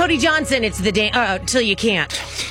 Cody Johnson, it's the day till you can't.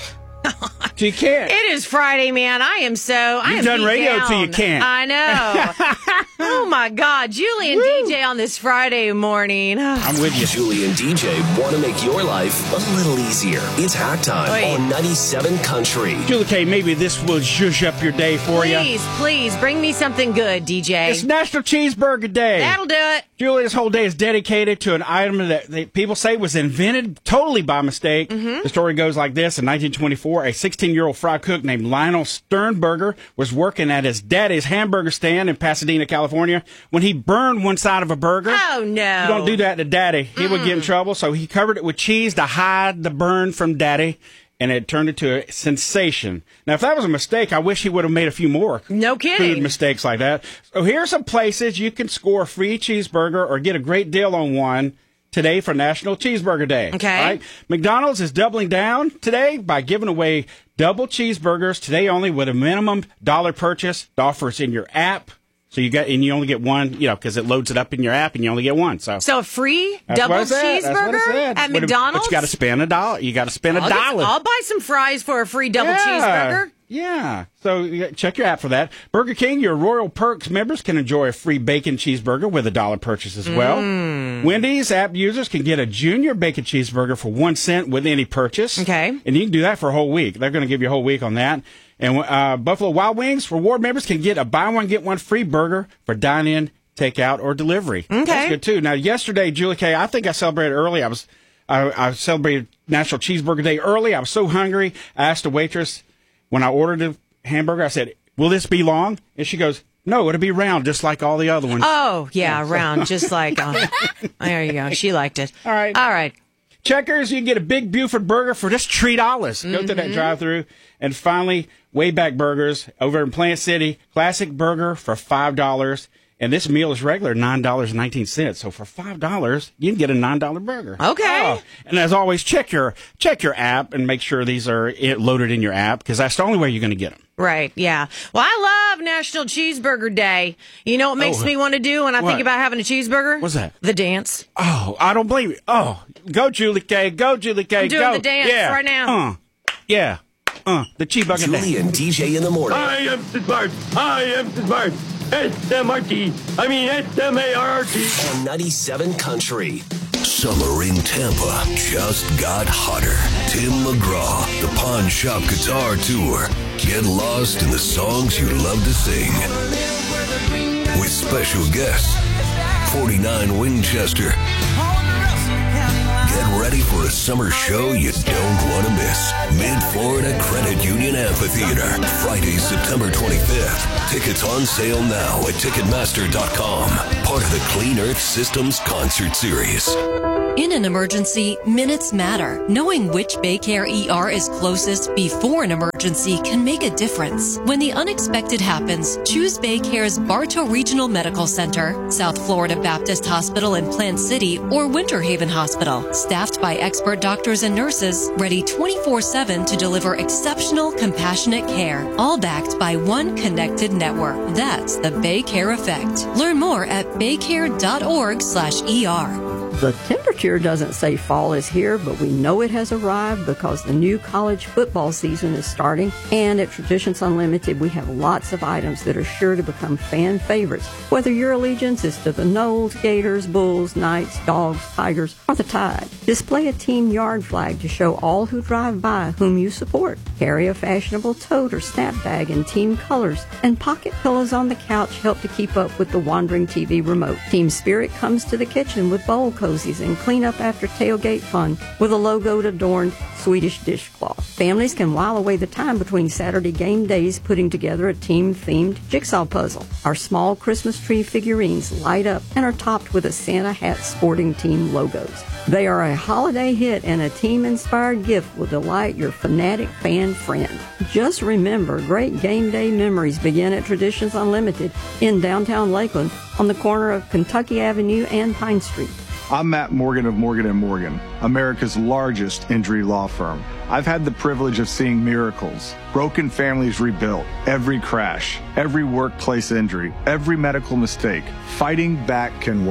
You can't. It is Friday, man. You've done radio till you can't. I know. Oh, my God. Julie and DJ on this Friday morning. I'm with you. Julie and DJ want to make your life a little easier. It's Hack Time on 97 Country. Julie K, maybe this will zhuzh up your day for you. Please, bring me something good, DJ. It's National Cheeseburger Day. That'll do it. Julie, this whole day is dedicated to an item that people say was invented totally by mistake. Mm-hmm. The story goes like this. In 1924, a 16-year-old fry cook named Lionel Sternberger was working at his daddy's hamburger stand in Pasadena, California, when he burned one side of a burger. Oh, no. You don't do that to Daddy. He would get in trouble, so he covered it with cheese to hide the burn from Daddy, and it turned into a sensation. Now, if that was a mistake, I wish he would have made a few more no kidding. Food mistakes like that. So here are some places you can score a free cheeseburger or get a great deal on one today for National Cheeseburger Day. Okay. Right? McDonald's is doubling down today by giving away double cheeseburgers today only with a minimum $1 purchase. The offer is in your app. So you only get one, because it loads it up in your app and you only get one. So a free double cheeseburger at McDonald's? But you got to spend $1. You got to spend $1. I'll buy some fries for a free double cheeseburger. Yeah. So check your app for that. Burger King, your Royal Perks members can enjoy a free bacon cheeseburger with a $1 purchase as well. Wendy's app users can get a junior bacon cheeseburger for 1 cent with any purchase. Okay. And you can do that for a whole week. They're going to give you a whole week on that. And Buffalo Wild Wings reward members can get a buy one, get one free burger for dine-in, takeout, or delivery. Okay. That's good, too. Now, yesterday, Julie K., I think I celebrated early. I celebrated National Cheeseburger Day early. I was so hungry. I asked the waitress when I ordered a hamburger, I said, will this be long? And she goes, no, it'll be round just like all the other ones. Oh, yeah, round, just like, there you go. She liked it. All right. Checkers, you can get a big Buford burger for just $3. Go through that drive-thru. And finally, Wayback Burgers over in Plant City, classic burger for $5. And this meal is regular $9.19. So for $5, you can get a $9 burger. Okay. Oh. And as always, check your app and make sure these are loaded in your app because that's the only way you're going to get them. Right, yeah. Well, I love National Cheeseburger Day. You know what makes me want to do when I think about having a cheeseburger? What's that? The dance. Oh, I don't believe it. Oh, go, Julie K. Go, Julie K. I'm doing the dance right now. Yeah. The cheeseburger Julie day. and DJ in the morning. I am smart. S-M-A-R-T. On 97 Country. Summer in Tampa just got hotter. Tim McGraw, the Pawn Shop Guitar Tour. Get lost in the songs you love to sing. With special guests, 49 Winchester. Get ready for a summer show you don't want to miss. Mid-Florida Credit Union Amphitheater, Friday, September 25th. Tickets on sale now at Ticketmaster.com. Part of the Clean Earth Systems Concert Series. In an emergency, minutes matter. Knowing which Baycare ER is closest before an emergency can make a difference. When the unexpected happens, choose Baycare's Bartow Regional Medical Center, South Florida Baptist Hospital in Plant City, or Winter Haven Hospital. Staffed by expert doctors and nurses, ready 24/7 to deliver exceptional, compassionate care. All backed by one connected network. That's the Baycare effect. Learn more at baycare.org/ER. The temperature doesn't say fall is here, but we know it has arrived because the new college football season is starting. And at Traditions Unlimited, we have lots of items that are sure to become fan favorites. Whether your allegiance is to the Noles, Gators, Bulls, Knights, Dogs, Tigers, or the Tide, display a team yard flag to show all who drive by whom you support. Carry a fashionable tote or snap bag in team colors, and pocket pillows on the couch help to keep up with the wandering TV remote. Team Spirit comes to the kitchen with bowl cozies and clean up after tailgate fun with a logo-adorned Swedish dishcloth. Families can while away the time between Saturday game days putting together a team-themed jigsaw puzzle. Our small Christmas tree figurines light up and are topped with a Santa hat sporting team logos. They are a holiday hit, and a team-inspired gift will delight your fanatic fan friend. Just remember, great game day memories begin at Traditions Unlimited in downtown Lakeland on the corner of Kentucky Avenue and Pine Street. I'm Matt Morgan of Morgan & Morgan, America's largest injury law firm. I've had the privilege of seeing miracles, broken families rebuilt, every crash, every workplace injury, every medical mistake. Fighting back can work.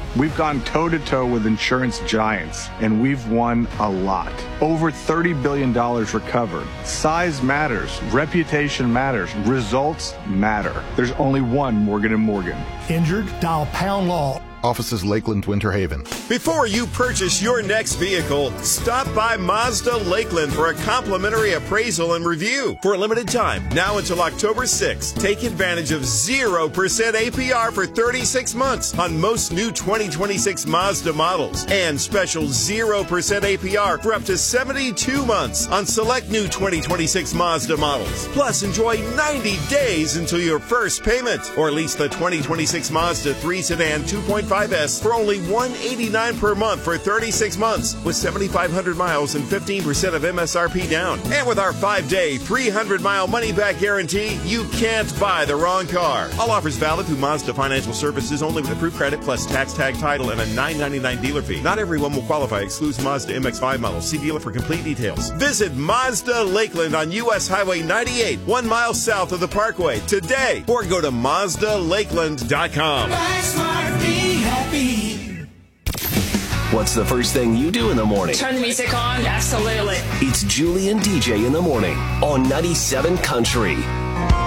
We've gone toe-to-toe with insurance giants, and we've won a lot. Over $30 billion recovered. Size matters. Reputation matters. Results matter. There's only one Morgan & Morgan. Injured? Dial pound law. Offices Lakeland, Winter Haven. Before you purchase your next vehicle, stop by Mazda Lakeland for a complimentary appraisal and review. For a limited time, now until October 6th, take advantage of 0% APR for 36 months on most new 2026 Mazda models and special 0% APR for up to 72 months on select new 2026 Mazda models. Plus, enjoy 90 days until your first payment, or lease the 2026 Mazda 3 Sedan 2.5S for only $189 per month for 36 months with 7,500 miles and 15% of MSRP down. And with our 5-day, 300-mile money-back guarantee, you can't buy the wrong car. All offers valid through Mazda Financial Services only with approved credit plus tax tag title and a $9.99 dealer fee. Not everyone will qualify. Excludes Mazda MX-5 models. See dealer for complete details. Visit Mazda Lakeland on U.S. Highway 98, 1 mile south of the Parkway today, or go to MazdaLakeland.com. What's the first thing you do in the morning? Turn the music on, absolutely. It's Julie and DJ in the morning on 97 Country.